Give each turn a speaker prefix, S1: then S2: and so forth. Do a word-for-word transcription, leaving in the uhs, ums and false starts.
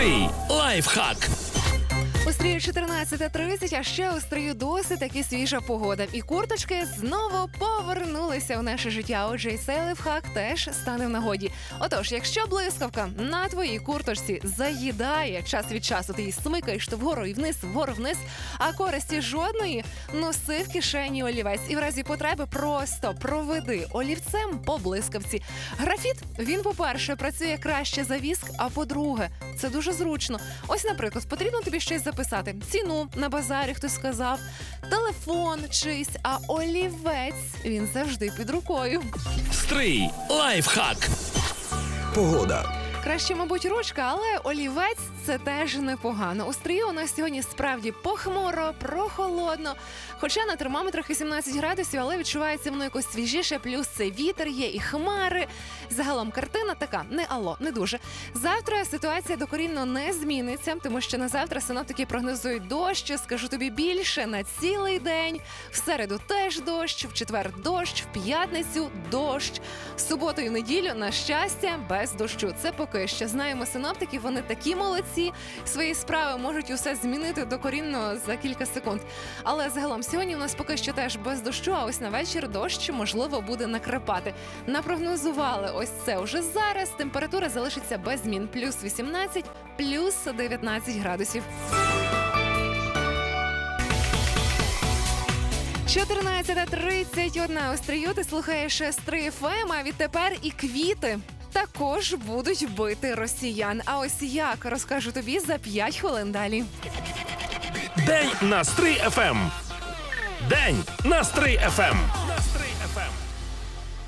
S1: Стрий лайфхак.
S2: У Стрію чотирнадцята тридцять, а ще у Стрію досить таки свіжа погода. І курточки знову повернулися в наше життя. Отже, і цей лайфхак теж стане в нагоді. Отож, якщо блискавка на твоїй курточці заїдає час від часу, ти її смикаєш то вгору і вниз, вгору вниз, а користі жодної, носи в кишені олівець. І в разі потреби просто проведи олівцем по блискавці. Графіт, він, по-перше, працює краще за віск, а по-друге, це дуже зручно. Ось, наприклад, потрібно тобі щось записати. Ціну на базарі хтось сказав, телефон чийсь, а олівець, він завжди під рукою.
S1: Стрий лайфхак.
S3: Погода.
S2: Краще, мабуть, ручка, але олівець – це теж непогано. У Стрію у нас сьогодні справді похмуро, прохолодно. Хоча на термометрах вісімнадцять градусів, але відчувається воно якось свіжіше, плюс це вітер є і хмари. Загалом картина така, не алло, не дуже. Завтра ситуація докорінно не зміниться, тому що на завтра синоптики прогнозують дощ, скажу тобі більше, на цілий день. В середу теж дощ, в четвер дощ, в п'ятницю дощ. В суботу і в неділю, на щастя, без дощу. Це поки що. Знаємо синоптиків, вони такі молодці, свої справи можуть усе змінити докорінно за кілька секунд. Але загалом сьогодні у нас поки що теж без дощу, а ось на вечір дощ, можливо, буде накрапати. Напрогнозували ось це уже зараз. Температура залишиться без змін. Плюс вісімнадцять, плюс дев'ятнадцять градусів. чотирнадцята тридцять один у Стрию, ти слухаєш Стрий еф ем, а відтепер і квіти також будуть бити росіян. А ось як, розкажу тобі за п'ять хвилин далі.
S1: День на Стрий еф ем. День на Стрий еф ем.